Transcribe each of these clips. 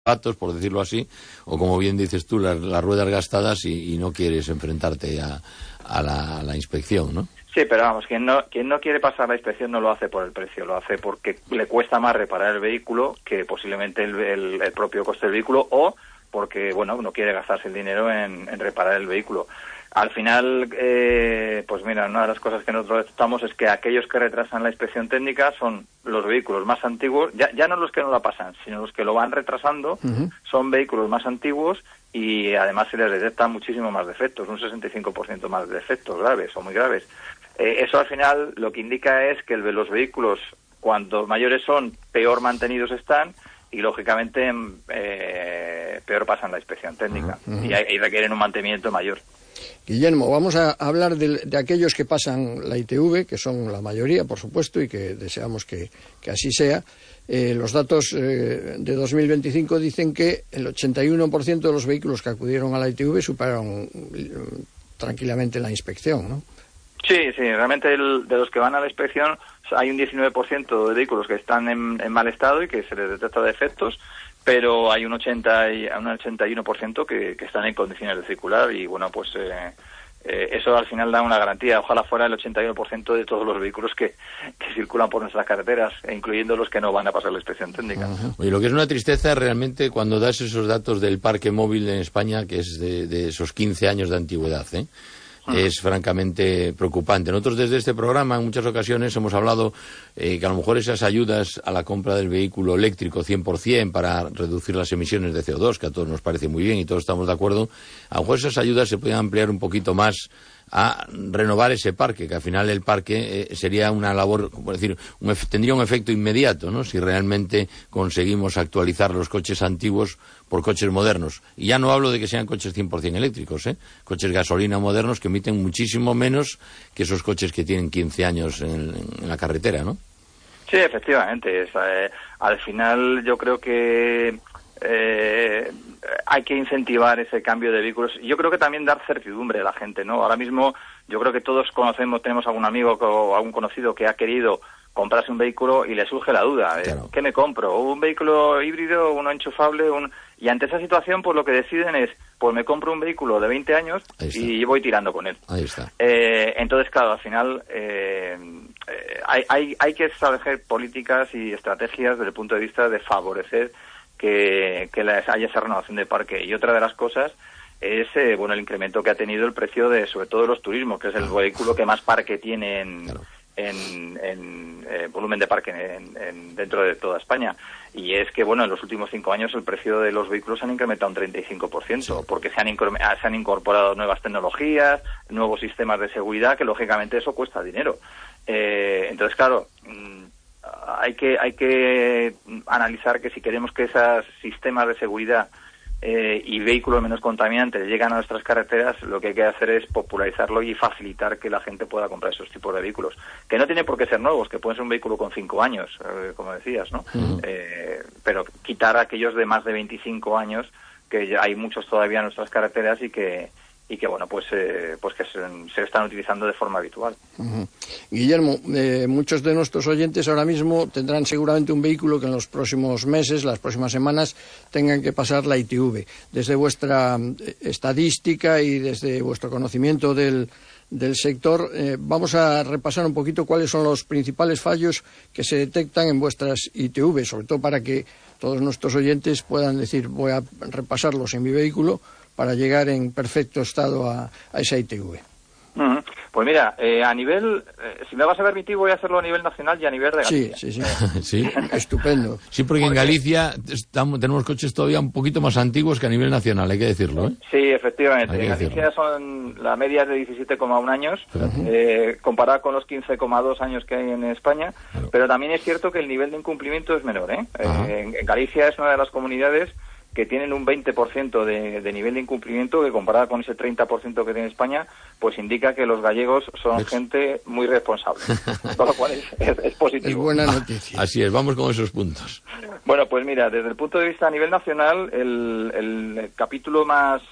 gatos, por decirlo así, o como bien dices tú, las ruedas gastadas y no quieres enfrentarte a la inspección, ¿no? Sí, pero vamos, quien no quiere pasar la inspección no lo hace por el precio, lo hace porque le cuesta más reparar el vehículo que posiblemente el propio coste del vehículo, o porque, bueno, no quiere gastarse el dinero en reparar el vehículo. Al final, pues mira, una de las cosas que nosotros detectamos es que aquellos que retrasan la inspección técnica son los vehículos más antiguos, ya no los que no la pasan, sino los que lo van retrasando, son vehículos más antiguos y además se les detectan muchísimo más defectos, un 65% más de defectos graves o muy graves. Eso al final lo que indica es que los vehículos, cuanto mayores son, peor mantenidos están y lógicamente peor pasan la inspección técnica y requieren un mantenimiento mayor. Guillermo, vamos a hablar de aquellos que pasan la ITV, que son la mayoría, por supuesto, y que deseamos que así sea. Los datos de 2025 dicen que el 81% de los vehículos que acudieron a la ITV superaron tranquilamente la inspección, ¿no? Sí, realmente de los que van a la inspección hay un 19% de vehículos que están en mal estado y que se les detecta defectos, pero hay un 81% que están en condiciones de circular y bueno, pues eso al final da una garantía. Ojalá fuera el 81% de todos los vehículos que circulan por nuestras carreteras, incluyendo los que no van a pasar la inspección técnica. Oye, lo que es una tristeza realmente cuando das esos datos del parque móvil en España, que es de esos 15 años de antigüedad, es francamente preocupante. Nosotros desde este programa en muchas ocasiones hemos hablado que a lo mejor esas ayudas a la compra del vehículo eléctrico 100% para reducir las emisiones de CO2, que a todos nos parece muy bien y todos estamos de acuerdo, a lo mejor esas ayudas se pueden ampliar un poquito más a renovar ese parque, que al final el parque sería una labor, por decir, tendría un efecto inmediato, ¿no? Si realmente conseguimos actualizar los coches antiguos por coches modernos. Y ya no hablo de que sean coches 100% eléctricos, coches gasolina modernos que emiten muchísimo menos que esos coches que tienen 15 años en la carretera, ¿no? Sí, efectivamente. Al final yo creo que hay que incentivar ese cambio de vehículos. Yo creo que también dar certidumbre a la gente, ¿no? Ahora mismo yo creo que todos tenemos algún amigo o algún conocido que ha querido comprarse un vehículo y le surge la duda. Claro. ¿Qué me compro? ¿Un vehículo híbrido, uno enchufable? Y ante esa situación, pues lo que deciden es, pues me compro un vehículo de 20 años y voy tirando con él. Ahí está. Entonces, claro, al final hay que establecer políticas y estrategias desde el punto de vista de favorecer que haya esa renovación de parque. Y otra de las cosas es el incremento que ha tenido el precio de, sobre todo, de los turismos, que es el vehículo que más parque tiene en volumen de parque dentro de toda España. Y es que, en los últimos 5 años el precio de los vehículos se han incrementado un 35%, porque se han incorporado nuevas tecnologías, nuevos sistemas de seguridad, que lógicamente eso cuesta dinero. Entonces, claro, hay que analizar que si queremos que esos sistemas de seguridad y vehículos menos contaminantes llegan a nuestras carreteras, lo que hay que hacer es popularizarlo y facilitar que la gente pueda comprar esos tipos de vehículos, que no tienen por qué ser nuevos, que pueden ser un vehículo con 5 años, como decías, ¿no? Pero quitar aquellos de más de 25 años, que ya hay muchos todavía en nuestras carreteras y que que se están utilizando de forma habitual. Guillermo, muchos de nuestros oyentes ahora mismo tendrán seguramente un vehículo que en los próximos meses, las próximas semanas, tengan que pasar la ITV. Desde vuestra estadística y desde vuestro conocimiento del sector, vamos a repasar un poquito cuáles son los principales fallos que se detectan en vuestras ITV, sobre todo para que todos nuestros oyentes puedan decir, voy a repasarlos en mi vehículo para llegar en perfecto estado a esa ITV. Pues mira, a nivel, si me vas a permitir, voy a hacerlo a nivel nacional y a nivel de Galicia. Sí. Estupendo. Sí, porque en Galicia tenemos coches todavía un poquito más antiguos que a nivel nacional, hay que decirlo, ¿eh? Sí, efectivamente. En Galicia la media es de 17,1 años, comparada con los 15,2 años que hay en España, claro. Pero también es cierto que el nivel de incumplimiento es menor, ¿eh? En Galicia es una de las comunidades que tienen un 20% de nivel de incumplimiento, que comparada con ese 30% que tiene España, pues indica que los gallegos son gente muy responsable, con lo cual es positivo. Es buena noticia. Así es, vamos con esos puntos. Bueno, pues mira, desde el punto de vista a nivel nacional, el capítulo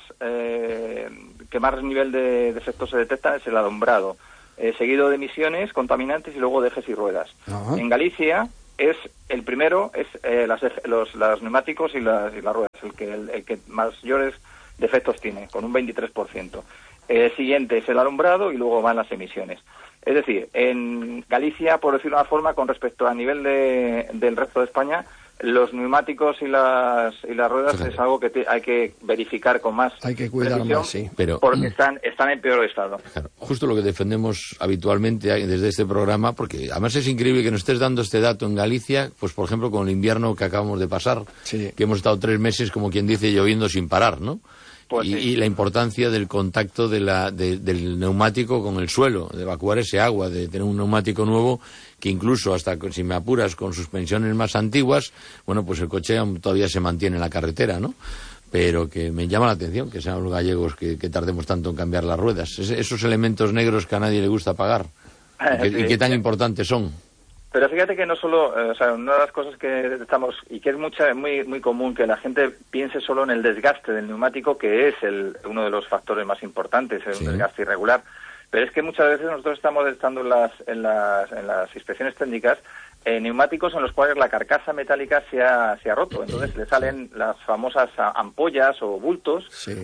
que más nivel de defectos se detecta es el alumbrado, seguido de emisiones contaminantes y luego de ejes y ruedas. En Galicia es el primero, es los neumáticos y las ruedas, el que mayores defectos tiene, con un 23%. El siguiente es el alumbrado y luego van las emisiones. Es decir, en Galicia, por decirlo de una forma, con respecto a nivel del resto de España, los neumáticos y las ruedas, fíjate, es algo que hay que verificar con más. Hay que cuidar más, sí. Porque están en peor estado. Claro, justo lo que defendemos habitualmente desde este programa, porque además es increíble que nos estés dando este dato en Galicia, pues por ejemplo con el invierno que acabamos de pasar, sí, que hemos estado 3 meses, como quien dice, lloviendo sin parar, ¿no? Pues y la importancia del contacto del neumático con el suelo, de evacuar ese agua, de tener un neumático nuevo que incluso hasta, si me apuras, con suspensiones más antiguas, bueno, pues el coche todavía se mantiene en la carretera, ¿no? Pero que me llama la atención que sean los gallegos que tardemos tanto en cambiar las ruedas. Esos elementos negros que a nadie le gusta pagar y que tan importantes son. Pero fíjate que no solo, una de las cosas que estamos, y que es muy común, que la gente piense solo en el desgaste del neumático, que es uno de los factores más importantes, un desgaste irregular. Pero es que muchas veces nosotros estamos estando en las inspecciones técnicas neumáticos en los cuales la carcasa metálica se ha roto. Entonces le salen las famosas ampollas o bultos,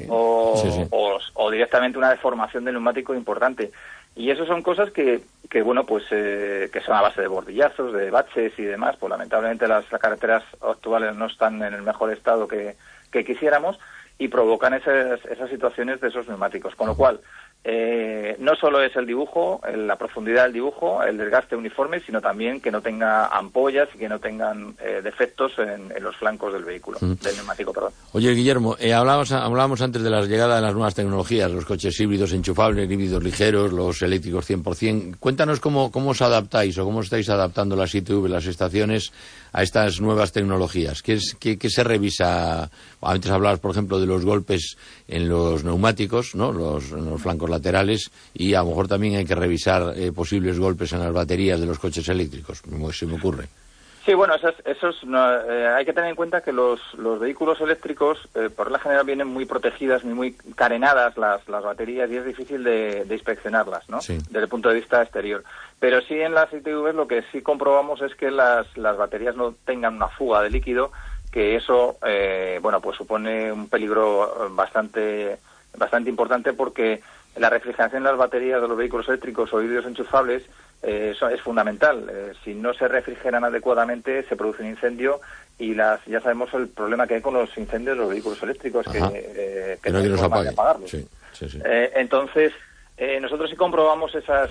o directamente una deformación del neumático importante. Y eso son cosas que son a base de bordillazos, de baches y demás. Pues lamentablemente las carreteras actuales no están en el mejor estado que quisiéramos y provocan esas situaciones de esos neumáticos. Con lo cual, no solo es el dibujo, la profundidad del dibujo, el desgaste uniforme, sino también que no tenga ampollas y que no tengan defectos en los flancos del vehículo, del neumático, perdón. Oye, Guillermo, hablábamos antes de la llegada de las nuevas tecnologías, los coches híbridos enchufables, híbridos ligeros, los eléctricos 100%. Cuéntanos cómo os adaptáis o cómo estáis adaptando las ITV, las estaciones, a estas nuevas tecnologías. ¿Qué se revisa? Antes hablabas, por ejemplo, de los golpes en los neumáticos, ¿no? En los flancos laterales, y a lo mejor también hay que revisar posibles golpes en las baterías de los coches eléctricos, se me ocurre. Sí, bueno, hay que tener en cuenta que los vehículos eléctricos, por regla general, vienen muy protegidas ni muy carenadas las baterías, y es difícil de inspeccionarlas, ¿no? Sí. Desde el punto de vista exterior. Pero sí, en las ITV lo que sí comprobamos es que las baterías no tengan una fuga de líquido, que eso, pues supone un peligro bastante importante, porque la refrigeración de las baterías de los vehículos eléctricos o híbridos enchufables eso es fundamental. Si no se refrigeran adecuadamente, se produce un incendio, y ya sabemos el problema que hay con los incendios de los vehículos eléctricos, que no hay forma de apagarlos. Sí. Entonces, nosotros sí comprobamos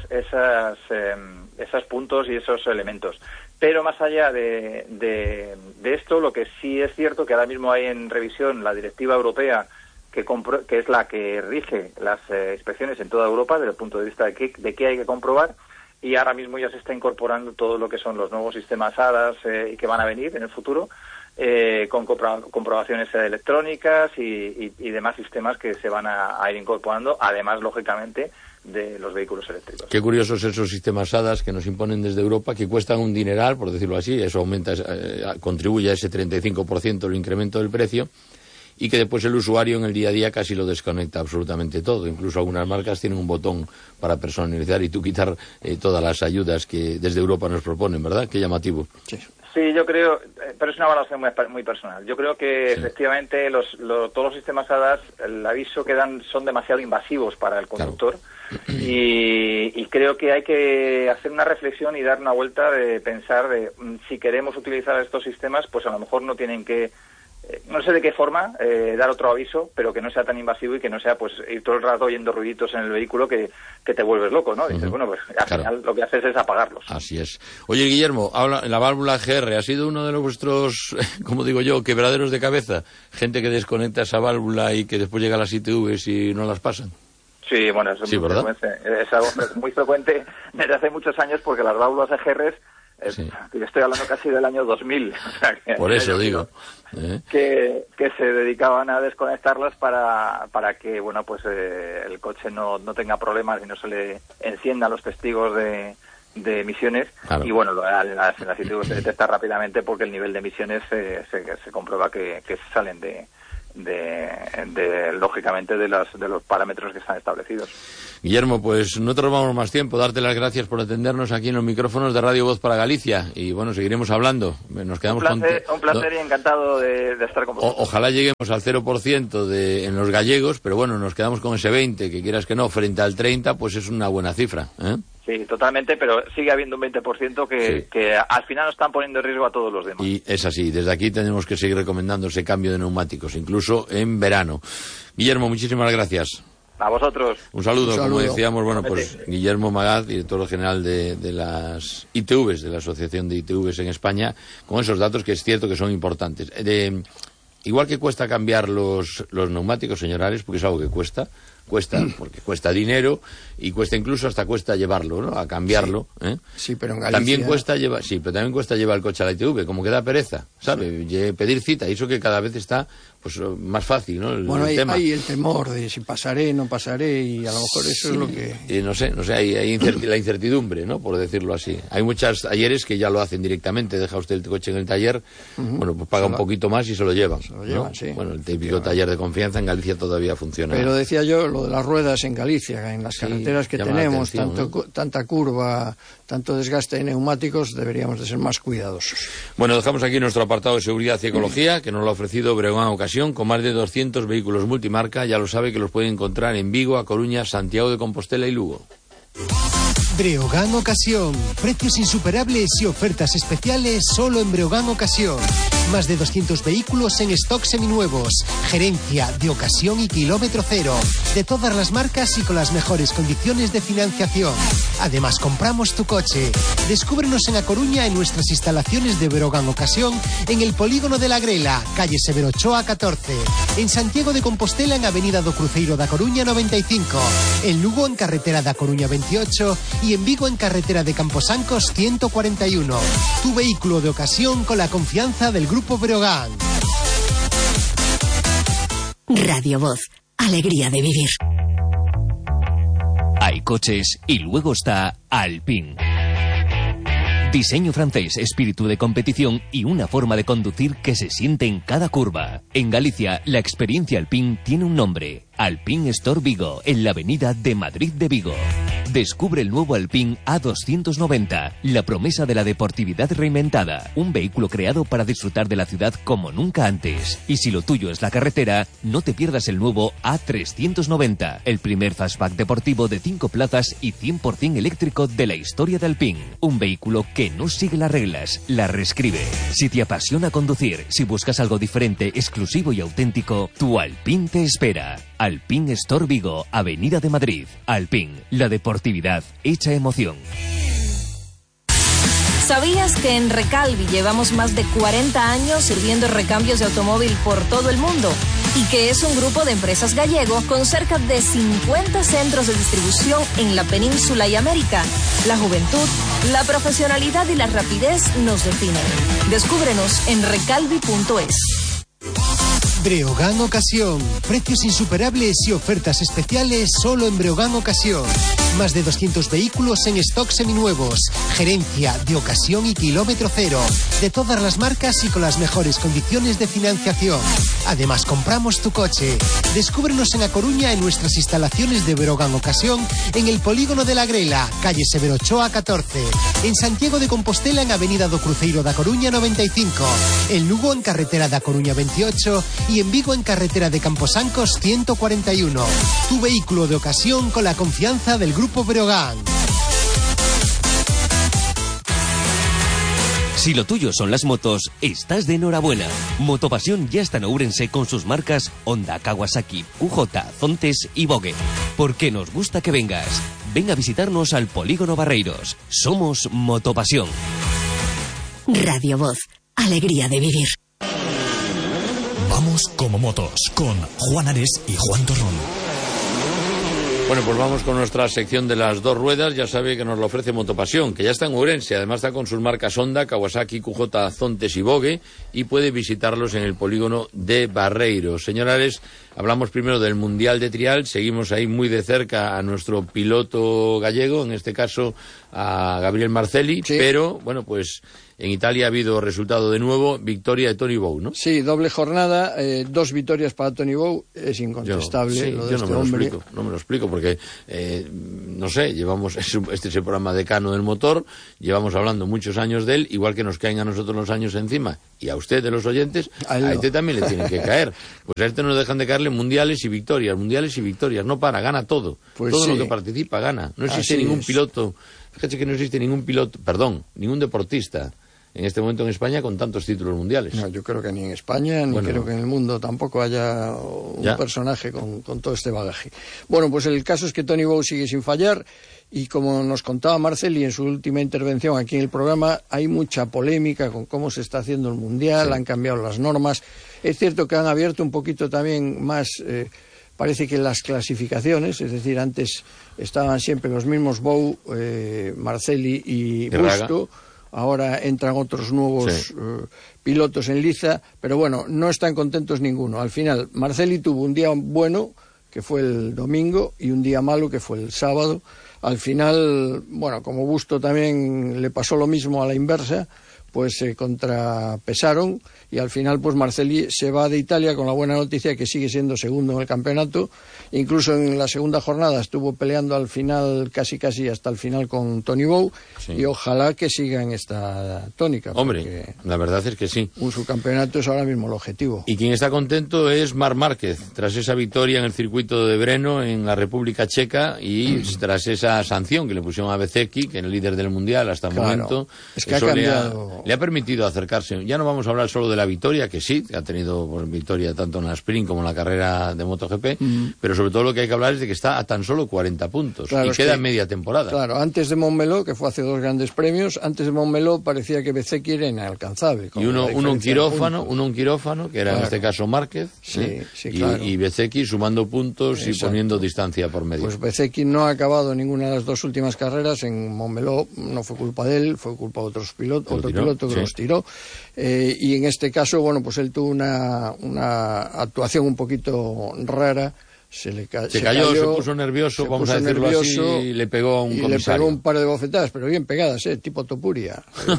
esos puntos y esos elementos. Pero más allá de esto, lo que sí es cierto, que ahora mismo hay en revisión la directiva europea, que es la que rige las inspecciones en toda Europa desde el punto de vista de qué hay que comprobar, y ahora mismo ya se está incorporando todo lo que son los nuevos sistemas ADAS y que van a venir en el futuro, con comprobaciones electrónicas y demás sistemas que se van a ir incorporando, además, lógicamente, de los vehículos eléctricos. Qué curiosos esos sistemas ADAS que nos imponen desde Europa, que cuestan un dineral, por decirlo así. Eso aumenta, contribuye a ese 35% el incremento del precio, y que después el usuario en el día a día casi lo desconecta absolutamente todo. Incluso algunas marcas tienen un botón para personalizar y tú quitar todas las ayudas que desde Europa nos proponen, ¿verdad? Qué llamativo. Sí, yo creo, pero es una valoración muy personal. Yo creo que efectivamente todos los sistemas ADAS, el aviso que dan son demasiado invasivos para el conductor. Claro. Y creo que hay que hacer una reflexión y dar una vuelta de pensar si queremos utilizar estos sistemas, pues a lo mejor no tienen que, no sé de qué forma, dar otro aviso, pero que no sea tan invasivo y que no sea pues ir todo el rato oyendo ruiditos en el vehículo que te vuelves loco, ¿no? Dices, bueno, pues al final lo que haces es apagarlos. Así es. Oye, Guillermo, la válvula GR ha sido uno de vuestros, como digo yo, quebraderos de cabeza. Gente que desconecta esa válvula y que después llega a las ITVs y no las pasan. Sí, bueno, eso es muy frecuente. Es algo muy frecuente desde hace muchos años, porque las válvulas EGRs, estoy hablando casi del año 2000. O sea, por eso digo. Que se dedicaban a desconectarlas para que, bueno, pues el coche no tenga problemas y no se le enciendan los testigos de emisiones. Claro. Y bueno, en las ITV se detecta rápidamente, porque el nivel de emisiones se comprueba que salen de lógicamente de los parámetros que están establecidos. Guillermo, pues no te robamos más tiempo, darte las gracias por atendernos aquí en los micrófonos de Radio Voz para Galicia, y bueno, seguiremos hablando. Nos quedamos un placer y encantado de estar con vosotros. Ojalá lleguemos al 0% en los gallegos, pero bueno, nos quedamos con ese 20, que quieras que no, frente al 30, pues es una buena cifra, ¿eh? Sí, totalmente, pero sigue habiendo un 20% que al final nos están poniendo en riesgo a todos los demás. Y es así, desde aquí tenemos que seguir recomendando ese cambio de neumáticos, incluso en verano. Guillermo, muchísimas gracias. A vosotros. Un saludo. Como decíamos, bueno, pues Guillermo Magaz, director general de las ITVs, de la Asociación de ITVs en España, con esos datos que es cierto que son importantes. Igual que cuesta cambiar los neumáticos, señor Ares, porque es algo que cuesta, porque cuesta dinero y cuesta llevarlo, ¿no? A cambiarlo, ¿eh? Sí, pero en Galicia... pero también cuesta llevar el coche a la ITV, como que da pereza, ¿sabe? Sí. Pedir cita, y eso que cada vez está pues más fácil, ¿no? Hay el temor de si pasaré, no pasaré, y a lo mejor eso es lo que... Y no sé, hay la incertidumbre, ¿no? Por decirlo así. Hay muchos talleres que ya lo hacen directamente, deja usted el coche en el taller, bueno, pues paga un poquito más y se lo llevan. ¿No? Sí. Bueno, el típico taller de confianza en Galicia todavía funciona. Pero decía yo, lo de las ruedas en Galicia, en las carreteras que tenemos, tanta curva, tanto desgaste de neumáticos, deberíamos de ser más cuidadosos. Bueno, dejamos aquí nuestro apartado de seguridad y ecología, que nos lo ha ofrecido Breogán Ocasión, con más de 200 vehículos multimarca. Ya lo sabe que los puede encontrar en Vigo, A Coruña, Santiago de Compostela y Lugo. Breogán Ocasión. Precios insuperables y ofertas especiales solo en Breogán Ocasión. Más de 200 vehículos en stock seminuevos. Gerencia de ocasión y kilómetro cero. De todas las marcas y con las mejores condiciones de financiación. Además, compramos tu coche. Descúbrenos en A Coruña en nuestras instalaciones de Breogán Ocasión, en el Polígono de la Grela, calle Severo Ochoa 14. En Santiago de Compostela, en Avenida do Cruceiro da Coruña 95. En Lugo, en carretera da Coruña 28. Y en Vigo, en carretera de Camposancos 141. Tu vehículo de ocasión con la confianza del Grupo Breogán. Radio Voz, alegría de vivir. Hay coches y luego está Alpine. Diseño francés, espíritu de competición y una forma de conducir que se siente en cada curva. En Galicia, la experiencia Alpine tiene un nombre: Alpine Store Vigo, en la avenida de Madrid de Vigo. Descubre el nuevo Alpine A290, la promesa de la deportividad reinventada. Un vehículo creado para disfrutar de la ciudad como nunca antes. Y si lo tuyo es la carretera, no te pierdas el nuevo A390, el primer fastback deportivo de 5 plazas y 100% eléctrico de la historia de Alpine. Un vehículo que no sigue las reglas, las reescribe. Si te apasiona conducir, si buscas algo diferente, exclusivo y auténtico, tu Alpine te espera. Alpine Store Vigo, Avenida de Madrid. Alpine, la deportividad hecha emoción. ¿Sabías que en Recalvi llevamos más de 40 años sirviendo recambios de automóvil por todo el mundo? Y que es un grupo de empresas gallego con cerca de 50 centros de distribución en la península y América. La juventud, la profesionalidad y la rapidez nos definen. Descúbrenos en recalvi.es. Breogán Ocasión. Precios insuperables y ofertas especiales solo en Breogán Ocasión. Más de 200 vehículos en stock seminuevos. Gerencia de ocasión y kilómetro cero. De todas las marcas y con las mejores condiciones de financiación. Además, compramos tu coche. Descúbrenos en A Coruña en nuestras instalaciones de Breogán Ocasión, en el Polígono de la Grela, calle Severo Ochoa 14. En Santiago de Compostela, en Avenida do Cruceiro da Coruña 95. En Lugo, en carretera da Coruña 28. Y en Vigo, en carretera de Camposancos 141. Tu vehículo de ocasión con la confianza del Grupo Breogán. Si lo tuyo son las motos, estás de enhorabuena. Motopasión ya está en Ourense con sus marcas Honda, Kawasaki, QJ, Zontes y Vogue. Porque nos gusta que vengas. Ven a visitarnos al Polígono Barreiros. Somos Motopasión. Radio Voz, alegría de vivir. Vamos como motos, con Juan Ares y Juan Torrón. Bueno, pues vamos con nuestra sección de las dos ruedas. Ya sabe que nos lo ofrece Motopasión, que ya está en Ourense. Además está con sus marcas Honda, Kawasaki, QJ, Zontes y Vogue. Y puede visitarlos en el Polígono de Barreiros. Señor Ares, Hablamos primero del Mundial de Trial, seguimos ahí muy de cerca a nuestro piloto gallego, en este caso a Gabriel Marcelli, sí. Pero, bueno, pues en Italia ha habido resultado de nuevo, victoria de Tony Bow, ¿no? Sí, doble jornada, 2 victorias para Tony Bow, es incontestable lo de este hombre. No me lo explico, porque, no sé, llevamos, este es el programa decano del motor, llevamos hablando muchos años de él, igual que nos caen a nosotros los años encima, y a usted de los oyentes, a este también le tienen que caer. Pues a este no dejan de caerle mundiales y victorias, no para, gana todo. Pues todo lo que participa gana. No existe ningún piloto, fíjate que no existe ningún deportista en este momento en España con tantos títulos mundiales. No, yo creo que ni en España, ni creo que en el mundo tampoco haya un personaje con todo este bagaje. Bueno, pues el caso es que Tony Bow sigue sin fallar, y como nos contaba Marcelli en su última intervención aquí en el programa, hay mucha polémica con cómo se está haciendo el Mundial, han cambiado las normas. Es cierto que han abierto un poquito también más, parece que las clasificaciones, es decir, antes estaban siempre los mismos Bow, Marcelli y Busto. Ahora entran otros nuevos pilotos en liza, pero bueno, no están contentos ninguno. Al final, Marcelli tuvo un día bueno, que fue el domingo, y un día malo, que fue el sábado. Al final, bueno, como Busto también le pasó lo mismo a la inversa, pues se contrapesaron, y al final pues Marcelli se va de Italia con la buena noticia de que sigue siendo segundo en el campeonato. Incluso en la segunda jornada estuvo peleando al final, casi hasta el final, con Tony Bow, y ojalá que siga en esta tónica. Hombre, la verdad es que sí. Un subcampeonato es ahora mismo el objetivo. Y quien está contento es Marc Márquez, tras esa victoria en el circuito de Brno, en la República Checa, y tras esa sanción que le pusieron a Bezzecchi, que es el líder del Mundial hasta el momento. Es que ha cambiado. Le ha permitido acercarse. Ya no vamos a hablar solo de la victoria, que sí, que ha tenido victoria tanto en la sprint como en la carrera de MotoGP, pero sobre todo lo que hay que hablar es de que está a tan solo 40 puntos, y queda media temporada. Claro, antes de Montmeló, que fue hace 2 grandes premios, antes de Montmeló parecía que Bezzecchi era inalcanzable. Y uno un quirófano, que era en este caso Márquez, claro. y Bezzecchi sumando puntos y poniendo distancia por medio. Pues Bezzecchi no ha acabado ninguna de las 2 últimas carreras. En Montmeló no fue culpa de él, fue culpa de otro piloto que los tiró, y en este caso, bueno, pues él tuvo una actuación un poquito rara. Se cayó, se puso nervioso, vamos a decirlo así, y le pegó a un comisario. Le pegó un par de bofetadas, pero bien pegadas, tipo Topuria,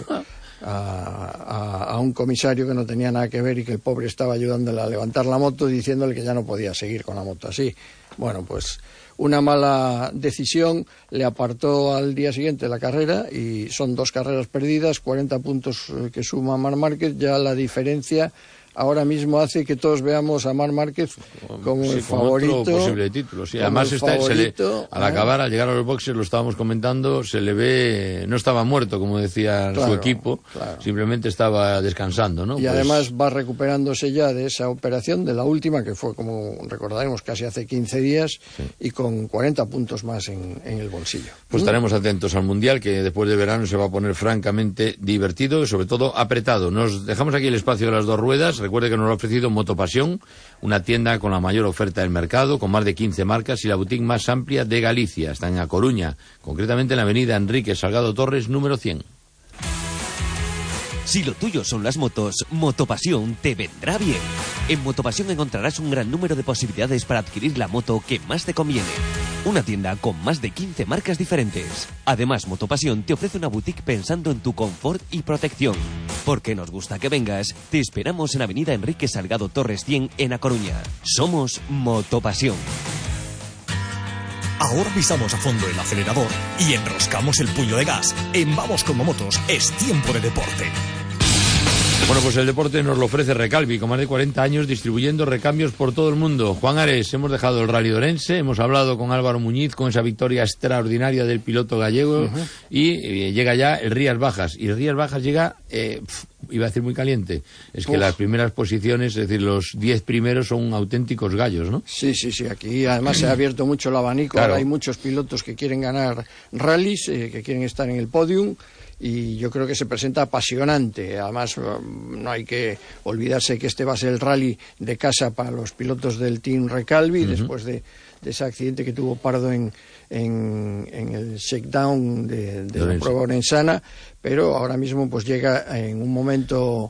a un comisario que no tenía nada que ver, y que el pobre estaba ayudándole a levantar la moto, diciéndole que ya no podía seguir con la moto así. Bueno, pues una mala decisión le apartó al día siguiente la carrera, y son 2 carreras perdidas, 40 puntos que suma Marc Márquez. Ya la diferencia ahora mismo hace que todos veamos a Marc Márquez como el favorito. Otro posible título, sí. Además, al acabar, al llegar a los boxes, lo estábamos comentando, se le ve, no estaba muerto, como decía su equipo, simplemente estaba descansando, ¿no? Y además va recuperándose ya de esa operación, de la última, que fue, como recordaremos, casi hace 15 días, y con 40 puntos más en el bolsillo. Pues estaremos atentos al Mundial, que después de verano se va a poner francamente divertido y sobre todo apretado. Nos dejamos aquí el espacio de las 2 ruedas. Recuerde que nos lo ha ofrecido Motopasión, una tienda con la mayor oferta del mercado, con más de 15 marcas y la boutique más amplia de Galicia. Está en A Coruña, concretamente en la avenida Enrique Salgado Torres, número 100. Si lo tuyo son las motos, Motopasión te vendrá bien. En Motopasión encontrarás un gran número de posibilidades para adquirir la moto que más te conviene. Una tienda con más de 15 marcas diferentes. Además, Motopasión te ofrece una boutique pensando en tu confort y protección. Porque nos gusta que vengas, te esperamos en Avenida Enrique Salgado Torres 100 en A Coruña. Somos Motopasión. Ahora pisamos a fondo el acelerador y enroscamos el puño de gas. En Vamos Como Motos es tiempo de deporte. Bueno, pues el deporte nos lo ofrece Recalvi, con más de 40 años distribuyendo recambios por todo el mundo. Juan Ares, hemos dejado el Rally de Orense, hemos hablado con Álvaro Muñiz, con esa victoria extraordinaria del piloto gallego, y llega ya el Rías Bajas. Y el Rías Bajas llega, iba a decir muy caliente, es que las primeras posiciones, es decir, los 10 primeros son auténticos gallos, ¿no? Sí, aquí además se ha abierto mucho el abanico, claro. Ahora hay muchos pilotos que quieren ganar rallies, que quieren estar en el podium, y yo creo que se presenta apasionante. Además, no hay que olvidarse que este va a ser el rally de casa para los pilotos del Team Recalvi, después de ese accidente que tuvo Pardo en el shakedown de la prueba orensana, pero ahora mismo pues llega en un momento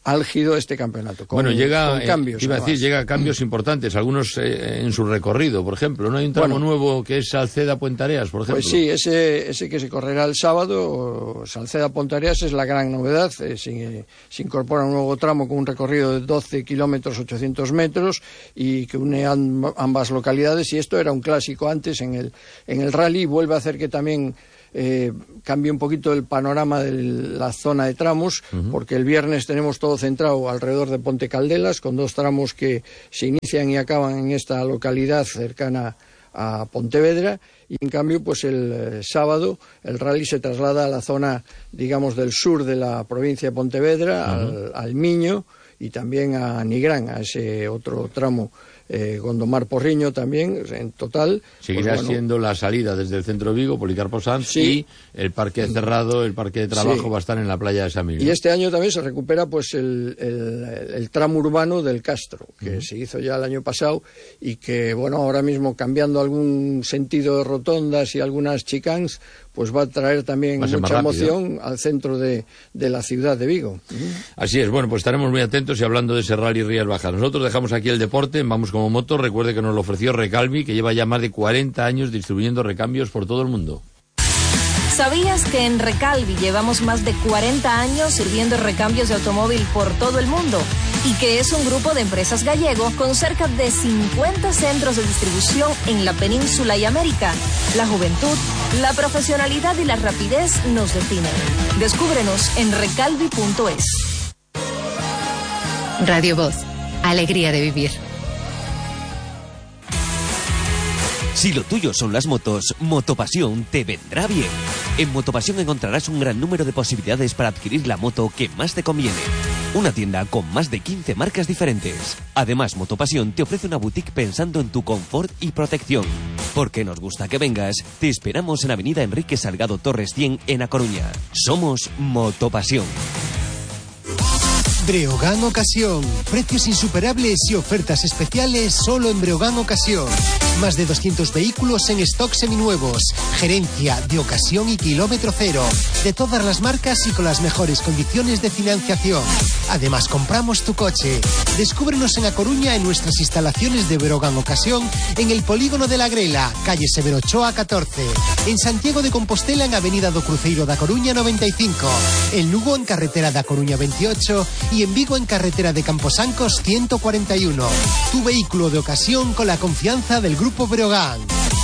álgido este campeonato. Con cambios. Iba a decir, llega a cambios importantes, algunos en su recorrido, por ejemplo. ¿No hay un tramo nuevo que es Salceda-Puentareas, por ejemplo? Pues sí, ese que se correrá el sábado, Salceda-Puentareas, es la gran novedad. Se incorpora un nuevo tramo con un recorrido de 12 kilómetros 800 metros y que une ambas localidades, y esto era un clásico antes en el rally. Vuelve a hacer que también cambie un poquito el panorama de la zona de tramos, porque el viernes tenemos todo centrado alrededor de Ponte Caldelas, con 2 tramos que se inician y acaban en esta localidad cercana a Pontevedra, y en cambio pues el sábado el rally se traslada a la zona, digamos, del sur de la provincia de Pontevedra, al Miño, y también a Nigrán, a ese otro tramo, Gondomar Porriño también, en total. Seguirá siendo la salida desde el centro de Vigo, Policarpo Sanz, y el parque cerrado, el parque de trabajo va a estar en la playa de San Miguel. Y este año también se recupera pues el tramo urbano del Castro, que se hizo ya el año pasado, y que, bueno, ahora mismo cambiando algún sentido de rotondas y algunas chicanes, pues va a traer también mucha emoción al centro de la ciudad de Vigo. Así es, bueno, pues estaremos muy atentos, y hablando de ese rally Rías Bajas. Nosotros dejamos aquí el deporte, vamos como moto. Recuerde que nos lo ofreció Recalvi, que lleva ya más de 40 años distribuyendo recambios por todo el mundo. ¿Sabías que en Recalvi llevamos más de 40 años sirviendo recambios de automóvil por todo el mundo? Y que es un grupo de empresas gallego con cerca de 50 centros de distribución en la península y América. La juventud, la profesionalidad y la rapidez nos definen. Descúbrenos en recalvi.es. Radio Voz, alegría de vivir. Si lo tuyo son las motos, Motopasión te vendrá bien. En Motopasión encontrarás un gran número de posibilidades para adquirir la moto que más te conviene. Una tienda con más de 15 marcas diferentes. Además, Motopasión te ofrece una boutique pensando en tu confort y protección. Porque nos gusta que vengas, te esperamos en Avenida Enrique Salgado Torres 100 en A Coruña. Somos Motopasión. Breogán Ocasión. Precios insuperables y ofertas especiales solo en Breogán Ocasión. Más de 200 vehículos en stock seminuevos. Gerencia de ocasión y kilómetro cero. De todas las marcas y con las mejores condiciones de financiación. Además, compramos tu coche. Descúbrenos en A Coruña en nuestras instalaciones de Breogán Ocasión, en el Polígono de la Grela, calle Severo Ochoa 14. En Santiago de Compostela, en Avenida do Cruceiro da Coruña 95. En Lugo, en carretera da Coruña 28. Y en Vigo, en carretera de Camposancos 141. Tu vehículo de ocasión con la confianza del Grupo Breogán.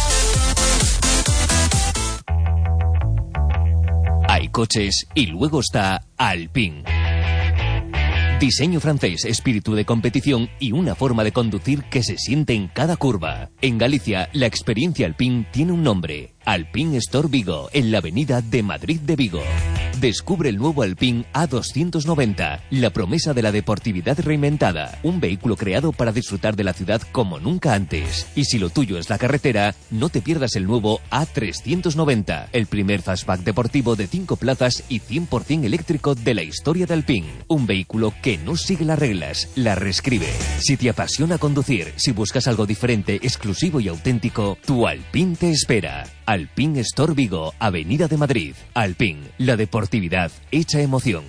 Hay coches y luego está Alpine. Diseño francés, espíritu de competición y una forma de conducir que se siente en cada curva. En Galicia, la experiencia Alpine tiene un nombre: Alpine Store Vigo, en la avenida de Madrid de Vigo. Descubre el nuevo Alpine A290, la promesa de la deportividad reinventada. Un vehículo creado para disfrutar de la ciudad como nunca antes. Y si lo tuyo es la carretera, no te pierdas el nuevo A390, el primer fastback deportivo de 5 plazas y 100% eléctrico de la historia de Alpine. Un vehículo que no sigue las reglas, las reescribe. Si te apasiona conducir, si buscas algo diferente, exclusivo y auténtico, tu Alpine te espera. Alpine Store Vigo, Avenida de Madrid. Alpine, la deportividad hecha emoción.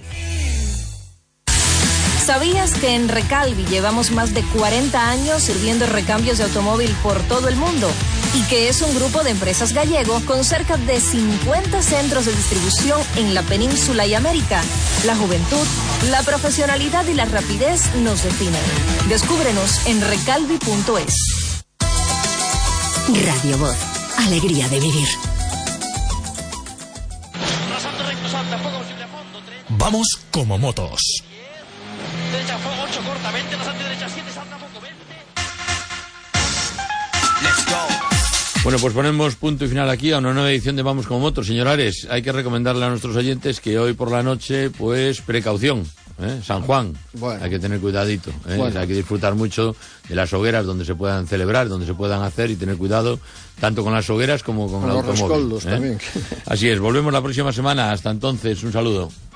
¿Sabías que en Recalvi llevamos más de 40 años sirviendo recambios de automóvil por todo el mundo? Y que es un grupo de empresas gallego con cerca de 50 centros de distribución en la península y América. La juventud, la profesionalidad y la rapidez nos definen. Descúbrenos en recalvi.es. Radio Voz, alegría de vivir. Vamos como motos. Derecha fuego 8 corta 20, las antiderechas 7 salta poco 20. Let's go. Bueno, pues ponemos punto y final aquí a una nueva edición de Vamos como motos. Señor Ares, hay que recomendarle a nuestros oyentes que hoy por la noche, pues precaución. San Juan, hay que tener cuidadito, hay que disfrutar mucho de las hogueras donde se puedan celebrar, donde se puedan hacer, y tener cuidado tanto con las hogueras como con el automóvil. Los rescoldos también. Así es, volvemos la próxima semana. Hasta entonces, un saludo.